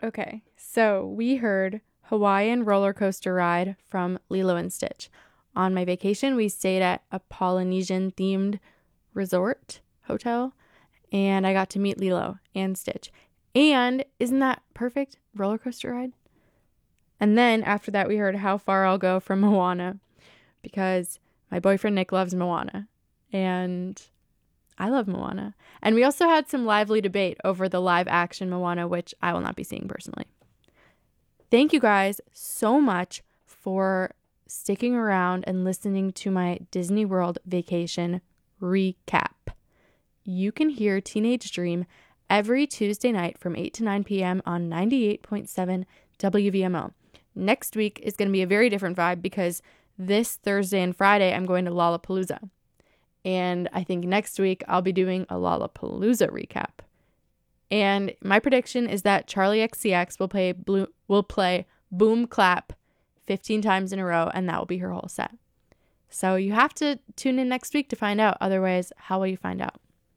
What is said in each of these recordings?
Okay, so we heard Hawaiian Roller Coaster Ride from Lilo and Stitch. On my vacation, we stayed at a Polynesian themed resort hotel, and I got to meet Lilo and Stitch. And isn't that perfect? Roller coaster ride. And then after that, we heard How Far I'll Go from Moana, because my boyfriend Nick loves Moana, and I love Moana. And we also had some lively debate over the live action Moana, which I will not be seeing personally. Thank you guys so much for sticking around and listening to my Disney World vacation recap. You can hear Teenage Dream every Tuesday night from 8 to 9 p.m. on 98.7 WVMO. Next week is going to be a very different vibe because this Thursday and Friday I'm going to Lollapalooza. And I think next week I'll be doing a Lollapalooza recap. And my prediction is that Charlie XCX will play Boom Clap 15 times in a row, and that will be her whole set. So you have to tune in next week to find out. Otherwise, how will you find out?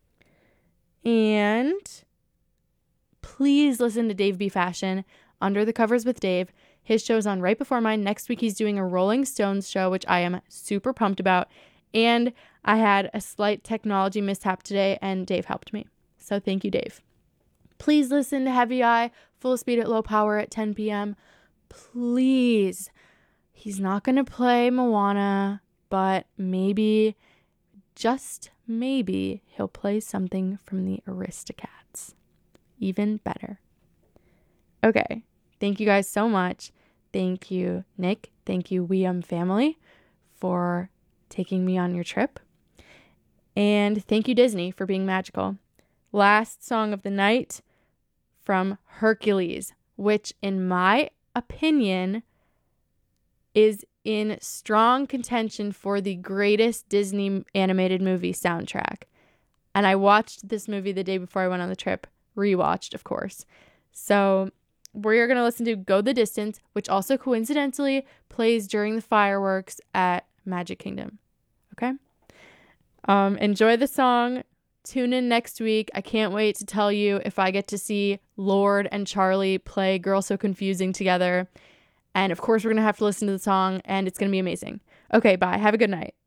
And please listen to Dave B. Fashion, Under the Covers with Dave. His show's on right before mine. Next week, he's doing a Rolling Stones show, which I am super pumped about. And I had a slight technology mishap today, and Dave helped me. So thank you, Dave. Please listen to Heavy Eye, Full Speed at Low Power at 10 p.m. Please. He's not going to play Moana, but maybe, just maybe, he'll play something from the Aristocats. Even better. Okay. Thank you guys so much. Thank you, Nick. Thank you, family, for taking me on your trip. And thank you, Disney, for being magical. Last song of the night from Hercules, which in my opinion is in strong contention for the greatest Disney animated movie soundtrack. And I watched this movie the day before I went on the trip. Rewatched, of course. So we're going to listen to Go the Distance, which also coincidentally plays during the fireworks at Magic Kingdom. Okay? Enjoy the song. Tune in next week. I can't wait to tell you if I get to see Lord and Charlie play Girl So Confusing together. And of course, we're going to have to listen to the song, and it's going to be amazing. Okay, bye. Have a good night.